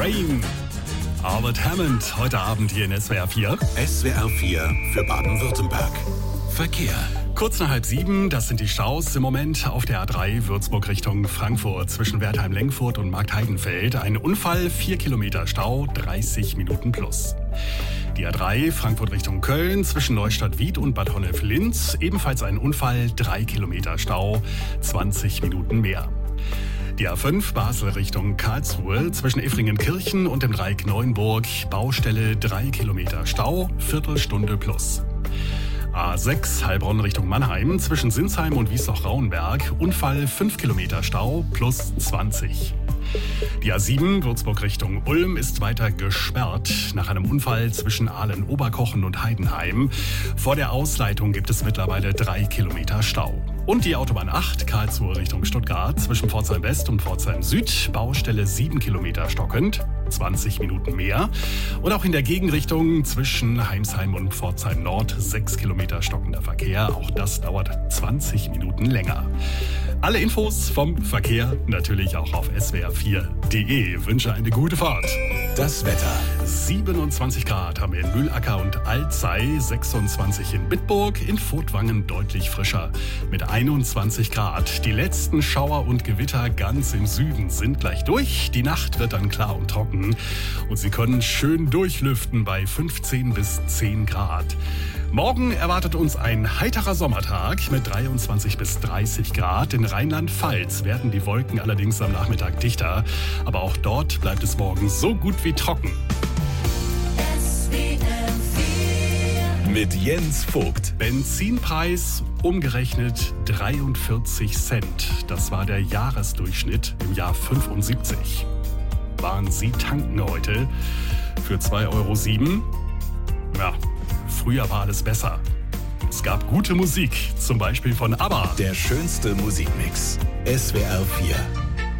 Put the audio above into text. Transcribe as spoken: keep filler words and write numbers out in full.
Rain. Albert Hammond, heute Abend hier in S W R vier. S W R vier für Baden-Württemberg. Verkehr. Kurz nach halb sieben, das sind die Staus im Moment auf der A drei Würzburg Richtung Frankfurt zwischen Wertheim-Lengfurt und Marktheidenfeld. Ein Unfall, vier Kilometer Stau, dreißig Minuten plus. Die A drei Frankfurt Richtung Köln zwischen Neustadt-Wied und Bad Honnef-Linz. Ebenfalls ein Unfall, drei Kilometer Stau, zwanzig Minuten mehr. Die A fünf Basel Richtung Karlsruhe zwischen Effringen-Kirchen und dem Dreieck Neuenburg. Baustelle, drei Kilometer Stau, Viertelstunde plus. A sechs Heilbronn Richtung Mannheim zwischen Sinsheim und Wiesloch-Rauenberg. Unfall, fünf Kilometer Stau plus zwanzig. Die A sieben Würzburg Richtung Ulm ist weiter gesperrt nach einem Unfall zwischen Ahlen-Oberkochen und Heidenheim. Vor der Ausleitung gibt es mittlerweile drei Kilometer Stau. Und die Autobahn acht Karlsruhe Richtung Stuttgart zwischen Pforzheim West und Pforzheim Süd. Baustelle sieben Kilometer stockend, zwanzig Minuten mehr. Und auch in der Gegenrichtung zwischen Heimsheim und Pforzheim Nord sechs Kilometer stockender Verkehr. Auch das dauert zwanzig Minuten länger. Alle Infos vom Verkehr natürlich auch auf S W R vier punkt de. Wünsche eine gute Fahrt. Das Wetter. siebenundzwanzig Grad haben wir in Mühlacker und Alzey, sechsundzwanzig in Bitburg, in Furtwangen deutlich frischer mit einundzwanzig Grad. Die letzten Schauer und Gewitter ganz im Süden sind gleich durch. Die Nacht wird dann klar und trocken und Sie können schön durchlüften bei fünfzehn bis zehn Grad. Morgen erwartet uns ein heiterer Sommertag mit dreiundzwanzig bis dreißig Grad. In Rheinland-Pfalz werden die Wolken allerdings am Nachmittag dichter. Aber auch dort bleibt es morgen so gut wie trocken. Mit Jens Vogt. Benzinpreis umgerechnet dreiundvierzig Cent. Das war der Jahresdurchschnitt im Jahr fünfundsiebzig. Waren Sie tanken heute für zwei Euro sieben? Ja, früher war alles besser. Es gab gute Musik, zum Beispiel von ABBA. Der schönste Musikmix. S W R vier.